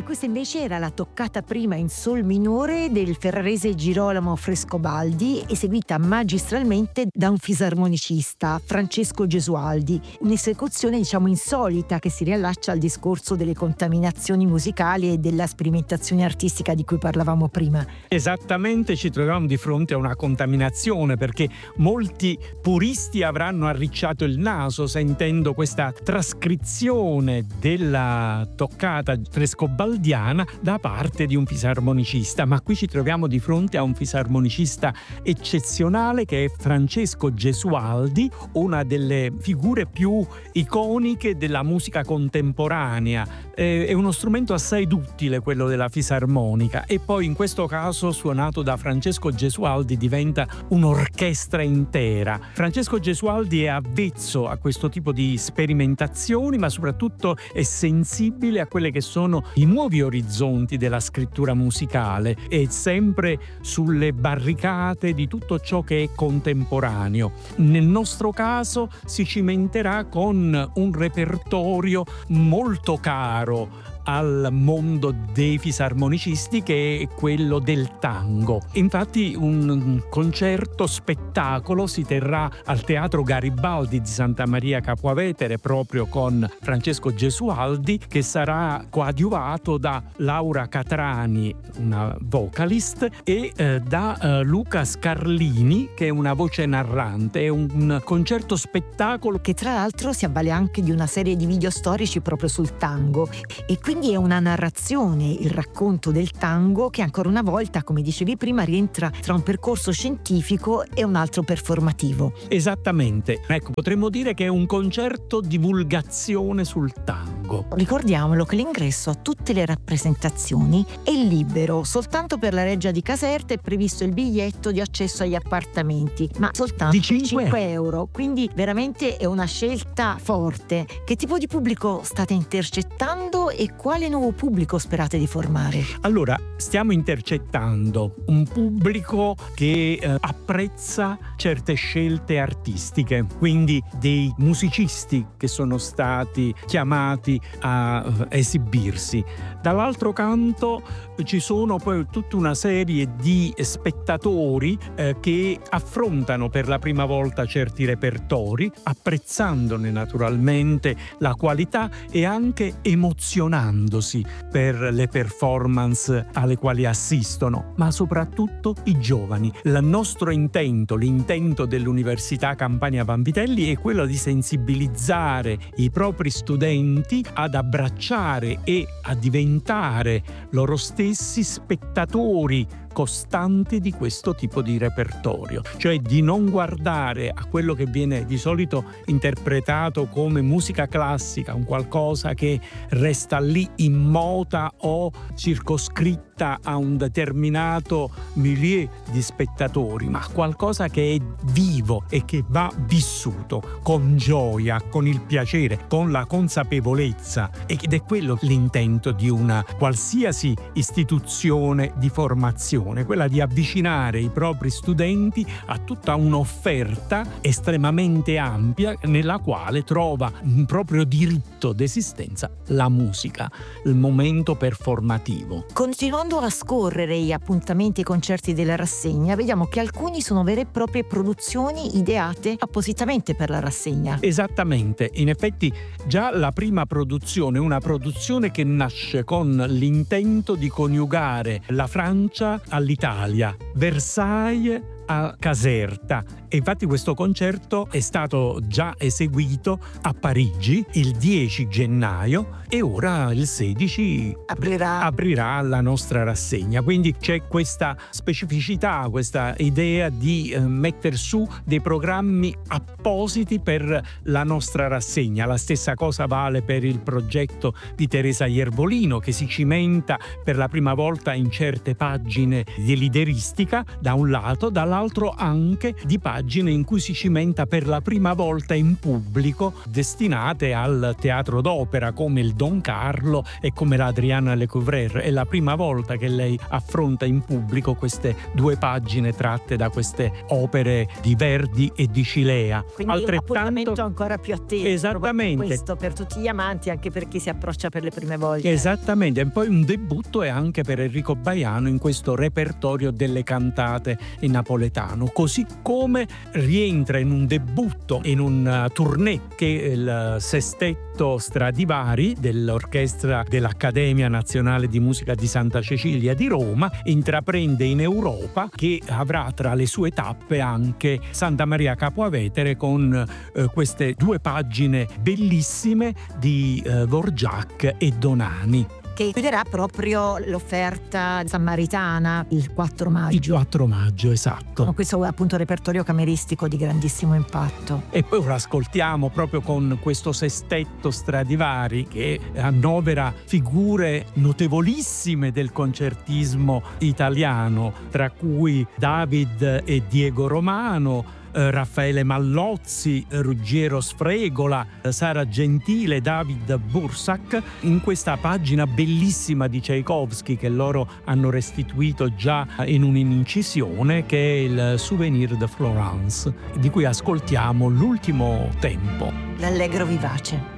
questa invece era la toccata prima in sol minore del ferrarese Girolamo Frescobaldi, eseguita magistralmente da un fisarmonicista, Francesco Gesualdi, un'esecuzione insolita che si riallaccia al discorso delle contaminazioni musicali e della sperimentazione artistica di cui parlavamo prima. Esattamente, ci troviamo di fronte a una contaminazione, perché molti puristi avranno arricciato il naso sentendo questa trascrizione della toccata frescobaldiana da parte di un fisarmonicista, ma qui ci troviamo di fronte a un fisarmonicista eccezionale che è Francesco Gesualdi, una delle figure più iconiche della musica contemporanea. È uno strumento assai duttile quello della fisarmonica, e poi in questo caso suonato da Francesco Gesualdi diventa un'orchestra intera. Francesco Gesualdi è avvezzo a questo tipo di sperimentazioni, ma soprattutto è sensibile a quelle che sono i nuovi orizzonti della scrittura musicale, è sempre sulle barricate di tutto ciò che è contemporaneo. Nel nostro caso si cimenterà con un repertorio molto caro al mondo dei fisarmonicisti, che è quello del tango. Infatti un concerto spettacolo si terrà al Teatro Garibaldi di Santa Maria Capua Vetere proprio con Francesco Gesualdi, che sarà coadiuvato da Laura Catrani, una vocalist, e da Luca Scarlini, che è una voce narrante. È un concerto spettacolo che tra l'altro si avvale anche di una serie di video storici proprio sul tango, e quindi è una narrazione, il racconto del tango, che ancora una volta, come dicevi prima, rientra tra un percorso scientifico e un altro performativo. Esattamente, ecco, potremmo dire che è un concerto divulgazione sul tango. Ricordiamolo che l'ingresso a tutte le rappresentazioni è libero, soltanto per la Reggia di Caserta è previsto il biglietto di accesso agli appartamenti, ma soltanto di 5 euro, quindi veramente è una scelta forte. Che tipo di pubblico state intercettando e quale nuovo pubblico sperate di formare? Allora, stiamo intercettando un pubblico che apprezza certe scelte artistiche, quindi dei musicisti che sono stati chiamati a esibirsi. Dall'altro canto ci sono poi tutta una serie di spettatori che affrontano per la prima volta certi repertori, apprezzandone naturalmente la qualità e anche emozionandosi per le performance alle quali assistono, ma soprattutto i giovani. Il nostro intento, l'intento dell'Università Campania Vanvitelli è quello di sensibilizzare i propri studenti ad abbracciare e a diventare loro stessi spettatori costanti di questo tipo di repertorio, cioè di non guardare a quello che viene di solito interpretato come musica classica, un qualcosa che resta lì immota o circoscritta a un determinato milieu di spettatori, ma qualcosa che è vivo e che va vissuto con gioia, con il piacere, con la consapevolezza, ed è quello l'intento di una qualsiasi istituzione di formazione, quella di avvicinare i propri studenti a tutta un'offerta estremamente ampia nella quale trova un proprio diritto d'esistenza la musica, il momento performativo. Continuando a scorrere gli appuntamenti e i concerti della rassegna, vediamo che alcuni sono vere e proprie produzioni ideate appositamente per la rassegna. Esattamente, in effetti già la prima produzione è una produzione che nasce con l'intento di coniugare la Francia all'Italia, Versailles a Caserta, e infatti questo concerto è stato già eseguito a Parigi il 10 gennaio e ora il 16 aprirà la nostra rassegna. Quindi c'è questa specificità, questa idea di mettere su dei programmi appositi per la nostra rassegna. La stessa cosa vale per il progetto di Teresa Iervolino, che si cimenta per la prima volta in certe pagine di lideristica da un lato, dall'altro anche di pagine pagine in cui si cimenta per la prima volta in pubblico, destinate al teatro d'opera come il Don Carlo e come l'Adriana Lecouvreur. È la prima volta che lei affronta in pubblico queste 2 pagine tratte da queste opere di Verdi e di Cilea. Quindi un appuntamento ancora più atteso. Esattamente. Questo per tutti gli amanti, anche per chi si approccia per le prime volte. Esattamente, e poi un debutto è anche per Enrico Baiano in questo repertorio delle cantate in napoletano, così come rientra in un debutto in un tournée che il Sestetto Stradivari dell'orchestra dell'Accademia Nazionale di Musica di Santa Cecilia di Roma intraprende in Europa, che avrà tra le sue tappe anche Santa Maria Capua Vetere con queste 2 pagine bellissime di Dvořák e Donani, che chiuderà proprio l'offerta sammaritana il 4 maggio. Il 4 maggio, esatto. Con questo appunto repertorio cameristico di grandissimo impatto. E poi ora ascoltiamo proprio con questo Sestetto Stradivari che annovera figure notevolissime del concertismo italiano, tra cui David e Diego Romano, Raffaele Mallozzi, Ruggiero Sfregola, Sara Gentile, David Bursak, in questa pagina bellissima di Tchaikovsky che loro hanno restituito già in un'incisione, che è il Souvenir de Florence, di cui ascoltiamo l'ultimo tempo. L'Allegro vivace.